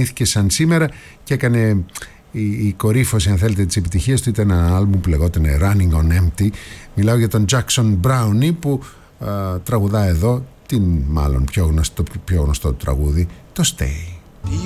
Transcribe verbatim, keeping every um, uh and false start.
γεννήθηκε σαν σήμερα και έκανε η, η κορύφωση, αν θέλετε, της επιτυχίας του ήταν ένα άλμπουμ που λεγόταν Running on Empty. Μιλάω για τον Jackson Brownie που α, τραγουδά εδώ την μάλλον πιο γνωστό, πιο γνωστό τραγούδι, το Stay.